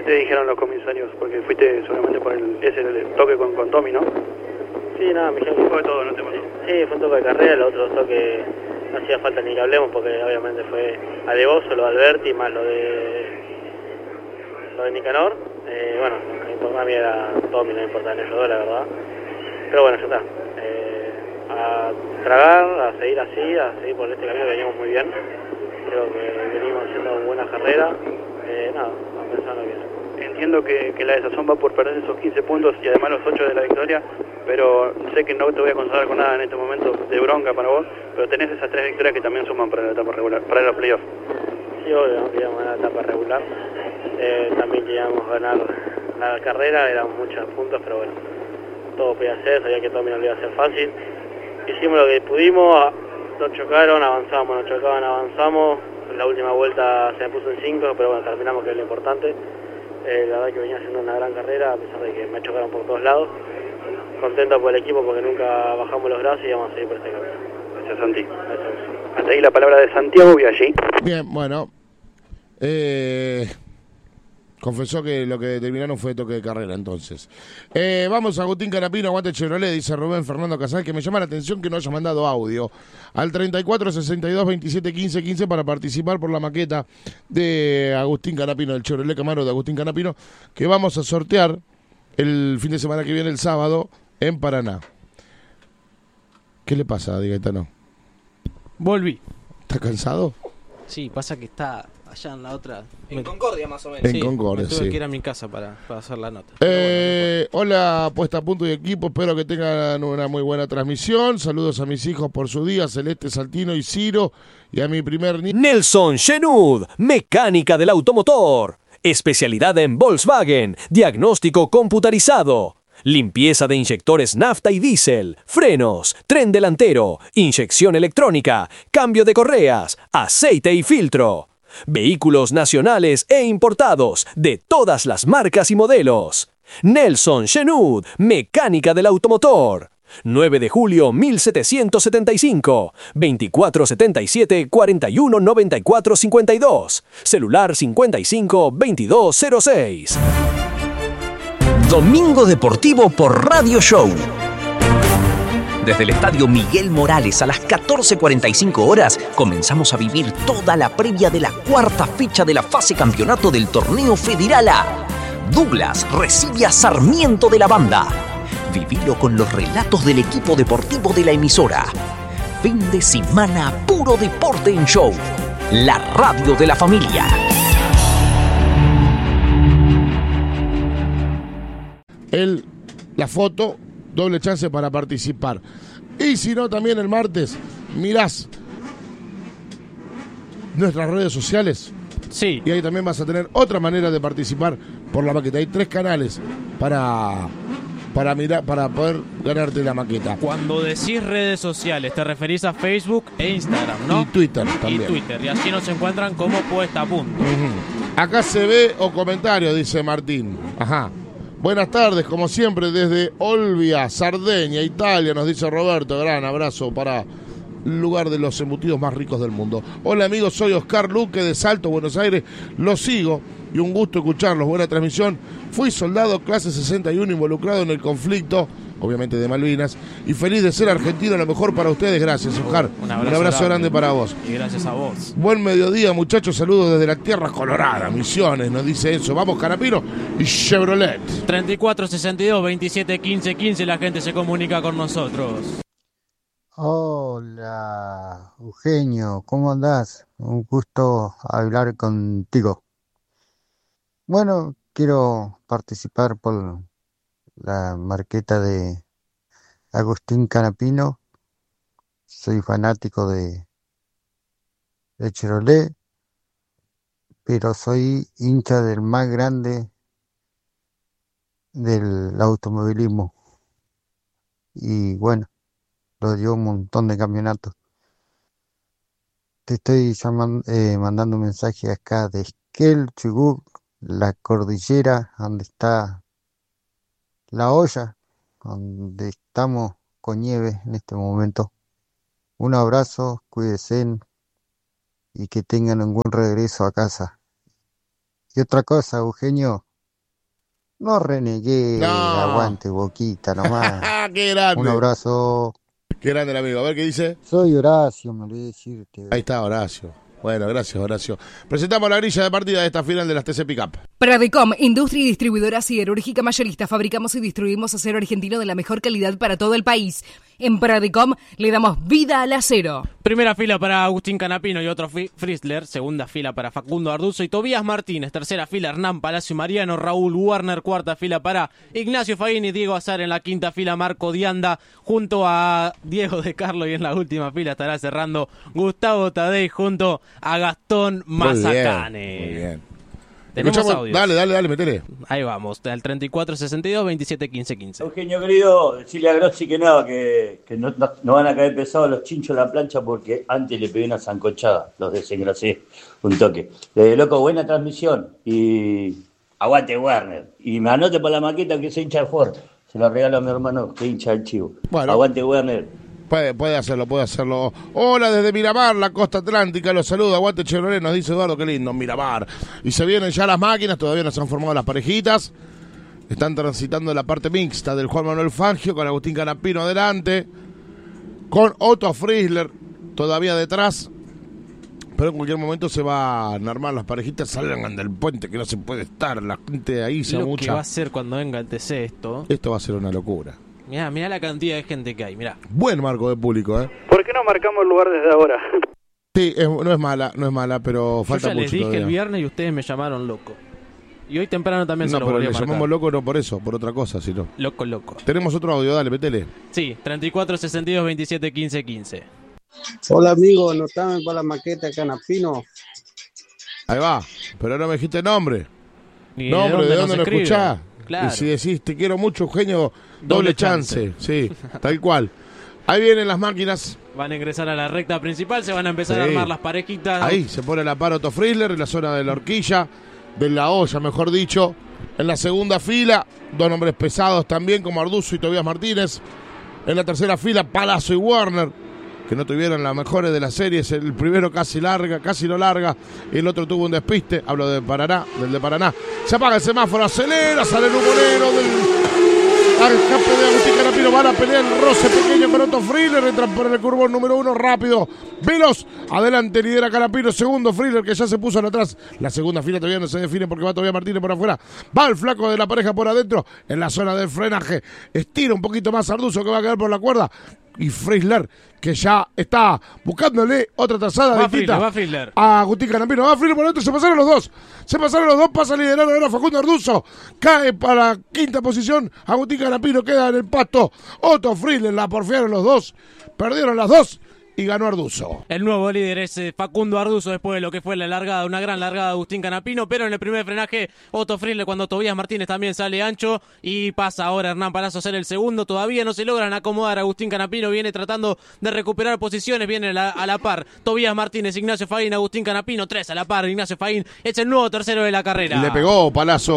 te dijeron los comisarios? Porque fuiste seguramente por el toque con Tommy, ¿no? Sí, nada, mi jefe. Fue todo, ¿no te pasó? Sí, fue un toque de carrera, el otro toque no hacía falta ni que hablemos porque obviamente fue alevoso lo de Alberti más lo de Nicanor. Bueno, a mí era Tommy, no me importaban esos dos, la verdad. Pero bueno, ya está. A tragar, a seguir así, a seguir por este camino que venimos muy bien. Creo que venimos haciendo buena carrera. Nada, a pensar lo bien. Entiendo que la desazón va por perder esos 15 puntos y además los 8 de la victoria, pero sé que no te voy a consolar con nada en este momento de bronca para vos, pero tenés esas 3 victorias que también suman para la etapa regular, para los playoffs. Sí, obvio, ¿no? Queríamos ganar la etapa regular. También queríamos ganar la carrera, eran muchos puntos, pero bueno, todo podía hacer, sabía que Tommy no lo iba a hacer fácil. Hicimos lo que pudimos, nos chocaron, avanzamos, nos chocaban, avanzamos. La última vuelta se me puso en 5, pero bueno, terminamos, que es lo importante. La verdad que venía haciendo una gran carrera, a pesar de que me chocaron por todos lados. Contento por el equipo porque nunca bajamos los brazos y vamos a seguir por este camino. Gracias, Santi. Hasta ahí la palabra de Santiago Biaggi. Bien, bueno. Confesó que lo que determinaron fue toque de carrera, entonces. Vamos a Agustín Canapino, aguante Chevrolet, dice Rubén Fernando Casal, que me llama la atención que no haya mandado audio al 34 62 27 15 15 para participar por la maqueta de Agustín Canapino, del Chevrolet Camaro de Agustín Canapino, que vamos a sortear el fin de semana que viene, el sábado, en Paraná. ¿Qué le pasa, Gaetano? Volví. ¿Está cansado? Sí, pasa que está allá en la otra. En Concordia, más o menos. En Concordia, tuve sí. que ir a mi casa para hacer la nota. Hola, puesta a punto y equipo. Espero que tengan una muy buena transmisión. Saludos a mis hijos por su día, Celeste, Saltino y Ciro. Y a mi primer niño. Nelson Shenud, mecánica del automotor. Especialidad en Volkswagen. Diagnóstico computarizado. Limpieza de inyectores nafta y diésel, frenos, tren delantero, inyección electrónica, cambio de correas, aceite y filtro. Vehículos nacionales e importados de todas las marcas y modelos. Nelson Shenud, mecánica del automotor. 9 de julio 1775, 2477 41 94 52, celular 55 2206. Domingo Deportivo por Radio Show. Desde el Estadio Miguel Morales a las 14:45 horas comenzamos a vivir toda la previa de la cuarta fecha de la fase campeonato del Torneo Federal A. Douglas recibe a Sarmiento de la Banda. Vivilo con los relatos del equipo deportivo de la emisora. Fin de semana puro deporte en show. La radio de la familia. La foto, doble chance para participar. Y si no, también el martes mirás nuestras redes sociales. Sí. Y ahí también vas a tener otra manera de participar por la maqueta. Hay 3 canales para mirar, para poder ganarte la maqueta. Cuando decís redes sociales, te referís a Facebook e Instagram, ¿no? Y Twitter también. Y Twitter, y así nos encuentran como puesta a punto. Acá se ve o comentario, dice Martín. Ajá. Buenas tardes, como siempre, desde Olbia, Sardeña, Italia, nos dice Roberto. Gran abrazo para el lugar de los embutidos más ricos del mundo. Hola amigos, soy Oscar Luque de Salto, Buenos Aires. Los sigo y un gusto escucharlos. Buena transmisión. Fui soldado clase 61 involucrado en el conflicto, obviamente de Malvinas, y feliz de ser argentino. Lo mejor para ustedes. Gracias, Oscar. Un abrazo grande para vos. Y gracias a vos. Buen mediodía, muchachos. Saludos desde la tierra colorada. Misiones, nos dice eso. Vamos, Canapino y Chevrolet. 34 62 27 15 15. La gente se comunica con nosotros. Hola, Eugenio. ¿Cómo andás? Un gusto hablar contigo. Bueno, quiero participar por la marqueta de Agustín Canapino. Soy fanático de Chevrolet, pero soy hincha del más grande del automovilismo. Y bueno, lo dio un montón de campeonatos. Te estoy mandando un mensaje acá de Esquel, Chubut, la cordillera, donde está la olla, donde estamos con nieve en este momento. Un abrazo, cuídense y que tengan un buen regreso a casa. Y otra cosa, Eugenio, No renegué, No. aguante Boquita nomás. ¡Qué grande! Un abrazo. ¡Qué grande el amigo! A ver qué dice. Soy Horacio, me olvidé decirte. Ahí está Horacio. Bueno, gracias Horacio. Presentamos la grilla de partida de esta final de las TC Pickup. Pradecom, industria y distribuidora siderúrgica mayorista. Fabricamos y distribuimos acero argentino de la mejor calidad para todo el país. En Pradecom le damos vida al acero. Primera fila para Agustín Canapino y otro Frizzler. Segunda fila para Facundo Arduzo y Tobías Martínez. Tercera fila Hernán Palacio Mariano, Raúl Warner. Cuarta fila para Ignacio Faín y Diego Azar. En la quinta fila Marco Dianda junto a Diego de Carlo. Y en la última fila estará cerrando Gustavo Tadei junto a Gastón Mazacane. Muy bien. Tenemos Escuchamos, audios. dale, metele. Ahí vamos, al 3462 27 15 15. Eugenio querido, decirle a Grossi que no van a caer pesados los chinchos a la plancha porque antes le pegué una zancochada, los desengrasé un toque. Loco, buena transmisión y aguante Werner. Y me anote por la maqueta que soy hincha de Ford. Se lo regalo a mi hermano que hincha del Chivo. Bueno. Aguante Werner. Puede hacerlo. Hola desde Miramar, la costa atlántica, los saluda, aguante Chevrolet, nos dice Eduardo, qué lindo, Miramar. Y se vienen ya las máquinas, todavía no se han formado las parejitas. Están transitando la parte mixta del Juan Manuel Fangio con Agustín Canapino adelante, con Otto Frizzler todavía detrás. Pero en cualquier momento se van a armar las parejitas, salgan del puente que no se puede estar, la gente ahí se Lo mucha. que va a ser cuando venga el TC esto. Esto va a ser una locura. Mirá la cantidad de gente que hay, mirá. Buen marco de público, ¿eh? ¿Por qué no marcamos el lugar desde ahora? Sí, no es mala, pero falta Yo ya mucho les dije todavía. el viernes y ustedes me llamaron loco. Y hoy temprano también se No, lo pero volví a le marcar. llamamos loco no por eso, por otra cosa, sino. Loco. Tenemos otro audio, dale, metele. Sí, 34 62 27 15 15. Hola amigo, anotame para la maqueta de Canapino. Ahí va, pero no me dijiste nombre. Ni Nombre, ¿de dónde nos lo escribe. escuchás? Claro. Y si decís, te quiero mucho, Eugenio, doble Doble chance. Sí, tal cual. Ahí vienen las máquinas. Van a ingresar a la recta principal, se van a empezar a Sí. armar las parejitas. Ahí se pone la par Otto Frizzler en la zona de la horquilla, de la olla, mejor dicho. En la segunda fila, dos nombres pesados también, como Arduzo y Tobías Martínez. En la tercera fila, Palazzo y Warner, que no tuvieron las mejores de las series. El primero casi lo larga, y el otro tuvo un despiste. Hablo del de Paraná. Se apaga el semáforo, acelera, sale el humonero del escape de Agustín Canapino. Van a pelear el roce pequeño con Otto Frizzler. Entran por el curbón número 1, rápido, veloz. Adelante lidera Canapino, segundo Frizzler que ya se puso atrás. La segunda fila todavía no se define porque va todavía Martínez por afuera. Va el flaco de la pareja por adentro en la zona del frenaje. Estira un poquito más Arduzo que va a quedar por la cuerda. Y Frizzler que ya está buscándole otra trazada distinta Va Frizzler. a Agustín Canapino. Va Frizzler por adentro, se pasaron los dos, pasa a liderar ahora Facundo Arduzo, cae para quinta posición Agustín Canapino, queda en el pasto Otto Frizzler, la porfiaron los dos, perdieron las dos y ganó Arduzo. El nuevo líder es Facundo Arduzo después de lo que fue la largada, una gran largada de Agustín Canapino, pero en el primer frenaje Otto Frizzler cuando Tobías Martínez también sale ancho y pasa ahora Hernán Palazzo a ser el segundo. Todavía no se logran acomodar. Agustín Canapino viene tratando de recuperar posiciones, viene a la par Tobías Martínez, Ignacio Faín, Agustín Canapino, 3 a la par. Ignacio Faín es el nuevo tercero de la carrera. Le pegó Palazzo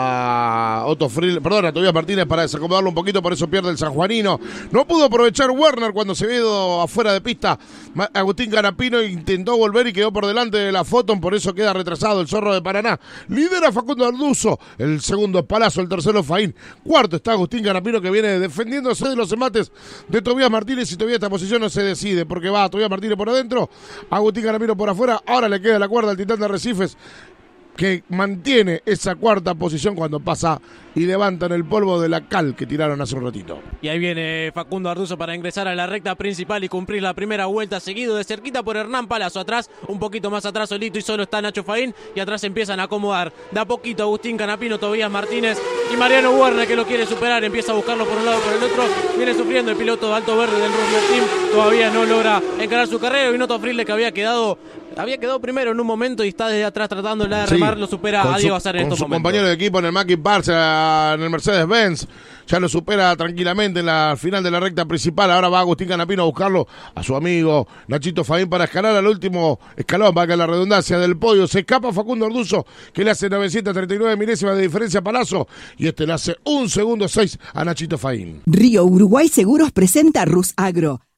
a Otto Frizzler, perdón, a Tobías Martínez para desacomodarlo un poquito, por eso pierde el sanjuanino. No pudo aprovechar Werner cuando se había ido afuera de pista. Agustín Canapino intentó volver y quedó por delante de la Foton, por eso queda retrasado el zorro de Paraná. Lidera Facundo Arduzo, el segundo es Palazzo, el tercero Faín. Cuarto está Agustín Canapino, que viene defendiéndose de los embates de Tobías Martínez, y todavía esta posición no se decide porque va Tobías Martínez por adentro, Agustín Canapino por afuera. Ahora le queda la cuerda al Titán de Arrecifes, que mantiene esa cuarta posición cuando pasa y levantan el polvo de la cal que tiraron hace un ratito. Y ahí viene Facundo Arduzo para ingresar a la recta principal y cumplir la primera vuelta, seguido de cerquita por Hernán Palazzo. Atrás, un poquito más atrás solito y solo está Nacho Faín, y atrás empiezan a acomodar de a poquito Agustín Canapino, Tobías Martínez y Mariano Werner, que lo quiere superar, empieza a buscarlo por un lado por el otro. Viene sufriendo el piloto de Alto Verde del Rubio Team, todavía no logra encarar su carrera, y Otto Frizzler, que había quedado primero en un momento y está desde atrás tratando de remar, lo supera a Diego Azar en estos momentos. Compañero de equipo en el Mackin Park, en el Mercedes-Benz, ya lo supera tranquilamente en la final de la recta principal. Ahora va Agustín Canapino a buscarlo a su amigo Nachito Faín para escalar al último escalón, para que la redundancia del podio. Se escapa Facundo Arduzo, que le hace 939 milésimas de diferencia a Palazzo, y le hace 1 segundo 6 a Nachito Faín. Río Uruguay Seguros presenta Rus Agro.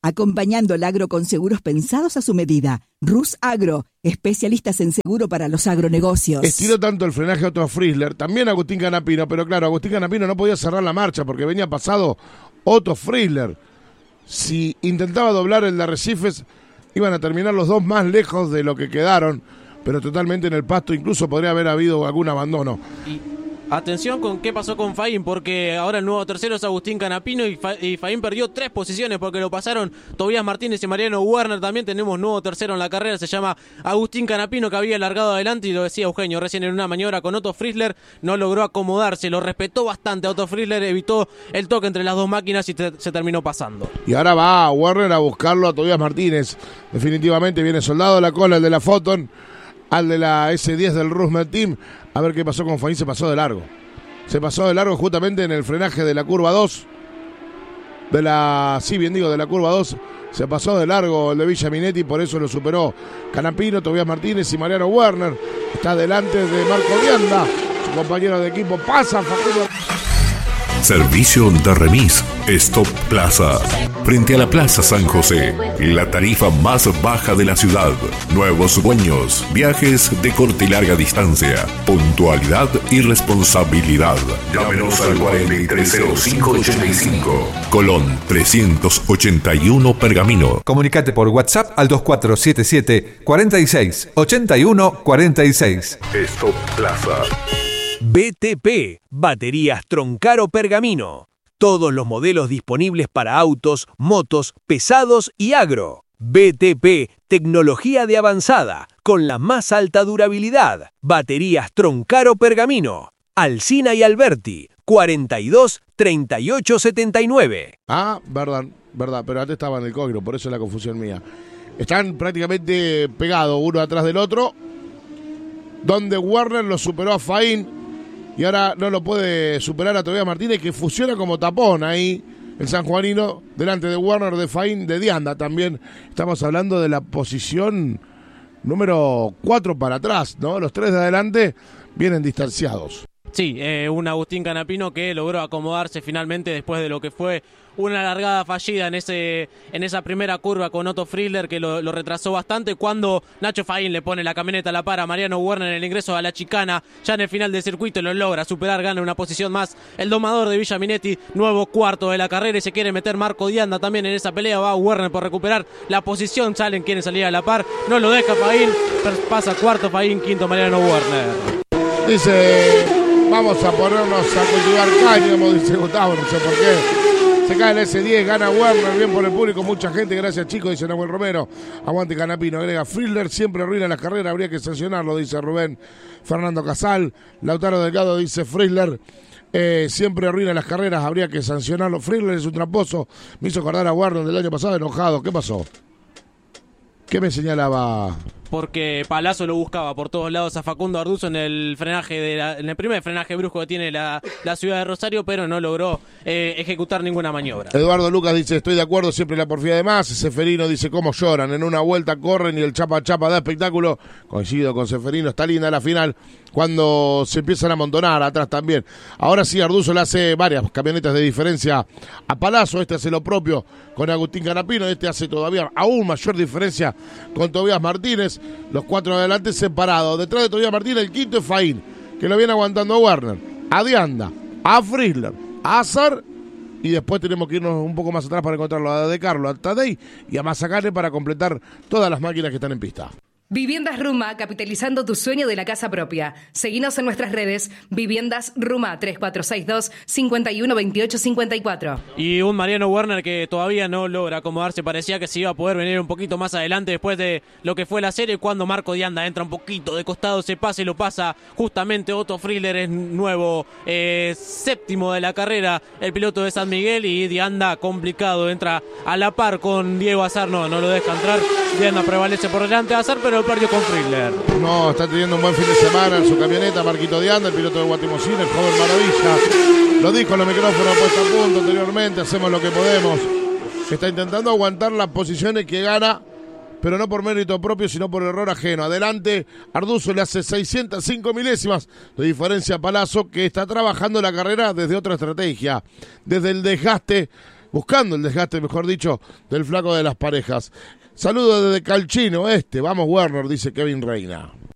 acompañando el agro con seguros pensados a su medida. Rus Agro, especialistas en seguro para los agronegocios. Estiró tanto el frenaje Otto Frizzler, también Agustín Canapino, pero claro, Agustín Canapino no podía cerrar la marcha porque venía pasado Otto Frizzler. Si intentaba doblar el de Arrecifes, iban a terminar los dos más lejos de lo que quedaron, pero totalmente en el pasto, incluso podría haber habido algún abandono. Y atención con qué pasó con Faín, porque ahora el nuevo tercero es Agustín Canapino y Faín perdió 3 posiciones porque lo pasaron Tobías Martínez y Mariano Werner. También tenemos nuevo tercero en la carrera, se llama Agustín Canapino, que había largado adelante, y lo decía Eugenio recién en una maniobra con Otto Frizzler, no logró acomodarse, lo respetó bastante a Otto Frizzler, evitó el toque entre las dos máquinas y se terminó pasando. Y ahora va Werner a buscarlo a Tobías Martínez. Definitivamente viene soldado a la cola, el de la Photon, al de la S10 del Rusmed Team. A ver qué pasó con Faín, se pasó de largo. Se pasó de largo justamente en el frenaje de la curva 2. De la curva 2. Se pasó de largo el de Villa Minetti, por eso lo superó Canapino, Tobías Martínez y Mariano Werner. Está delante de Marco Vianda, su compañero de equipo. Pasa Facundo. Servicio de remis Stop Plaza. Frente a la Plaza San José, la tarifa más baja de la ciudad. Nuevos dueños, viajes de corta y larga distancia, puntualidad y responsabilidad. Llámenos al 430585, Colón 381 Pergamino. Comunicate por WhatsApp al 2477 46 81 46. Stop Plaza. BTP, Baterías Troncaro Pergamino. Todos los modelos disponibles para autos, motos, pesados y agro. BTP, tecnología de avanzada, con la más alta durabilidad. Baterías Troncaro Pergamino. Alsina y Alberti, 42 38 79. Ah, verdad, pero antes estaba en el Cogro, por eso es la confusión mía. Están prácticamente pegados uno atrás del otro, donde Werner lo superó a Faín. Y ahora no lo puede superar a Tobías Martínez, que funciona como tapón ahí, el sanjuanino, delante de Werner, de Faín, de Dianda también. Estamos hablando de la posición número 4 para atrás, ¿no? Los 3 de adelante vienen distanciados. Sí, un Agustín Canapino que logró acomodarse finalmente después de lo que fue una largada fallida en esa primera curva con Otto Frizzler, que lo retrasó bastante, cuando Nacho Faín le pone la camioneta a la par a Mariano Werner en el ingreso a la chicana. Ya en el final del circuito lo logra superar, gana una posición más el domador de Villa Minetti, nuevo cuarto de la carrera, y se quiere meter Marco Dianda también en esa pelea. Va Werner por recuperar la posición, salen, quieren salir a la par, no lo deja Faín, pasa cuarto Faín, quinto Mariano Werner. Dice, vamos a ponernos a cultivar cáñamo, dice Gustavo, no sé por qué. Se cae el S10, gana Werner, bien por el público, mucha gente, gracias chicos, dice Nahuel Romero. Aguante Canapino, agrega Frizzler, siempre arruina las carreras, habría que sancionarlo, dice Rubén Fernando Casal. Lautaro Delgado dice Frizzler, siempre arruina las carreras, habría que sancionarlo. Frizzler es un tramposo, me hizo acordar a Werner del año pasado enojado. ¿Qué pasó? ¿Qué me señalaba? Porque Palazzo lo buscaba por todos lados a Facundo Arduzo en el frenaje en el primer frenaje brusco que tiene la ciudad de Rosario, pero no logró ejecutar ninguna maniobra. Eduardo Lucas dice, estoy de acuerdo, siempre la porfía de más. Seferino dice, cómo lloran, en una vuelta corren y el chapa da espectáculo. Coincido con Seferino, está linda la final cuando se empiezan a amontonar atrás también. Ahora sí, Arduzo le hace varias camionetas de diferencia a Palazzo, este hace lo propio con Agustín Canapino, este hace todavía aún mayor diferencia con Tobías Martínez. Los 4 adelante separados. Detrás de Tobías Martínez, el quinto es Faín, que lo viene aguantando a Werner, a Dianda, a Frizzler, a Azar, y después tenemos que irnos un poco más atrás para encontrarlo a De Carlo, a Tadei y a Mazacane para completar todas las máquinas que están en pista. Viviendas Ruma, capitalizando tu sueño de la casa propia. Seguinos en nuestras redes, Viviendas Ruma, 3462-512854. Y un Mariano Werner que todavía no logra acomodarse, parecía que se iba a poder venir un poquito más adelante después de lo que fue la serie, cuando Marco Dianda entra un poquito de costado, se pasa y lo pasa justamente Otto Frizzler, es nuevo séptimo de la carrera, el piloto de San Miguel, y Dianda complicado, entra a la par con Diego Azar, no lo deja entrar, Dianda prevalece por delante de Azar, pero perdió con Frizzler. No, está teniendo un buen fin de semana en su camioneta Marquito Dianda, el piloto de Guatemala, el joven maravilla. Lo dijo en los micrófonos puesto a punto anteriormente, hacemos lo que podemos. Está intentando aguantar las posiciones que gana, pero no por mérito propio, sino por error ajeno. Adelante, Arduzo le hace 605 milésimas de diferencia a Palazzo, que está trabajando la carrera desde otra estrategia, desde el desgaste buscando el desgaste, mejor dicho, del flaco de las parejas. Saludos desde Calchino, vamos Werner, dice Kevin Reina.